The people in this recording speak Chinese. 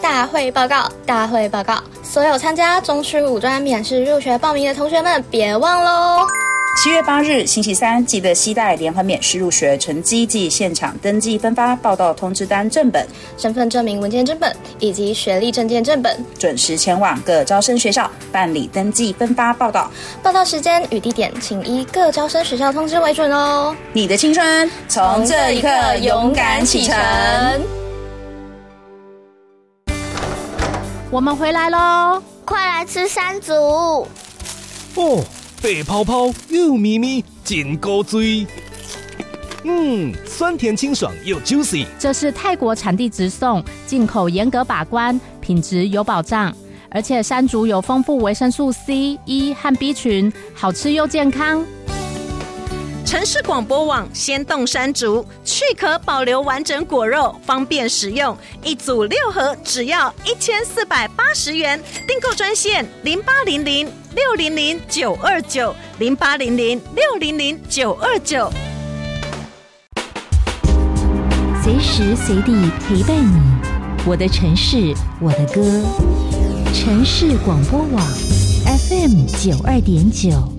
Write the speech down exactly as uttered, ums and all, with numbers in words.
大会报告，大会报告！所有参加中区五专免试入学报名的同学们，别忘喽！ 七月八日星期三，记得携带联合免试入学成绩及现场登记分发报到通知单正本、 身份证明文件正本以及学历证件正本， 准时前往各招生学校办理登记分发报到。 报到时间与地点，请依各招生学校通知为准哦。 你的青春从这一刻勇敢启程。 我们回来咯， 快来吃山竹哦！白泡泡又咪咪，真够醉。嗯，酸甜清爽又 juicy。 这是泰国产地直送，进口严格把关，品质有保障。而且山竹有丰富维生素 C、E 和 B 群，好吃又健康。 城市广播网鲜冻山竹，去壳保留完整果肉，方便食用。一组六盒，只要一千四百八十元。订购专线零八零零六零零九二九零八零零六零零九二九。 随时随地陪伴你，我的城市，我的歌。城市广播网 F M 九二点九。